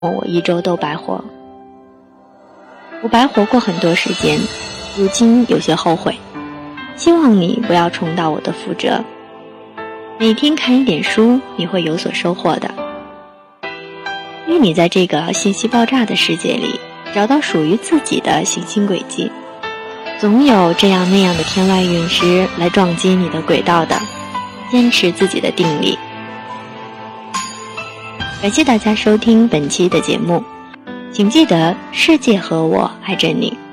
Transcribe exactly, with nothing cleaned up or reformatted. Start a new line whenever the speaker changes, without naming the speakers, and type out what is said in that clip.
我一周都白活。我白活过很多时间，如今有些后悔，希望你不要重蹈我的覆辙。每天看一点书，你会有所收获的，因为你在这个信息爆炸的世界里找到属于自己的行星轨迹，总有这样那样的天外陨石来撞击你的轨道的，坚持自己的定力。感谢大家收听本期的节目，请记得世界和我爱着你。